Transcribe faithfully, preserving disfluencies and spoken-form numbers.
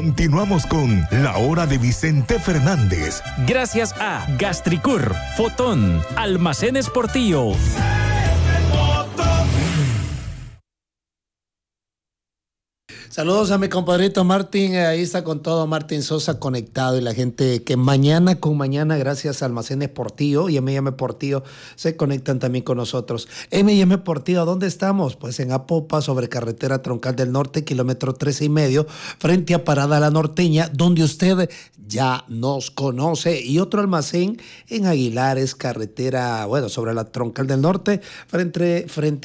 Continuamos con La Hora de Vicente Fernández. Gracias a Gastricur, Fotón, Almacenes Portillo. Saludos a mi compadrito Martín, ahí está con todo Martín Sosa conectado y la gente que mañana con mañana, gracias a Almacenes Portillo y M y M Portillo, se conectan también con nosotros. M y M Portillo, ¿dónde estamos? Pues en Apopa, sobre carretera Troncal del Norte, kilómetro trece y medio, frente a Parada La Norteña, donde usted ya nos conoce. Y otro almacén en Aguilares, carretera, bueno, sobre la Troncal del Norte, frente, frente